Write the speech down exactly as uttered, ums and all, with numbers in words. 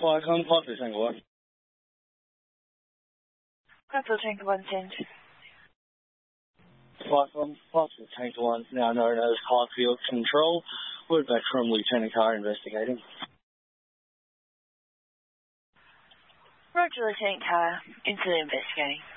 Welcome, Foster Tango one. Foster Tango one, send. Welcome, Foster Tango one, now known as Highfield Control. We're back from Lieutenant Carr investigating. Roger, Lieutenant Carr, incident investigating.